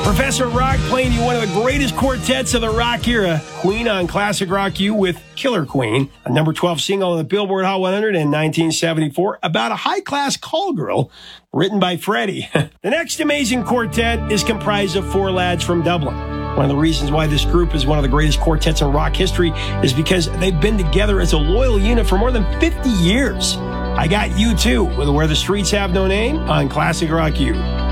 Professor Rock playing you one of the greatest quartets of the rock era. Queen on Classic Rock U with Killer Queen, a number 12 single on the Billboard Hot 100 in 1974 about a high-class call girl written by Freddie. The next amazing quartet is comprised of four lads from Dublin. One of the reasons why this group is one of the greatest quartets in rock history is because they've been together as a loyal unit for more than 50 years. I got U2 with Where the Streets Have No Name on Classic Rock U.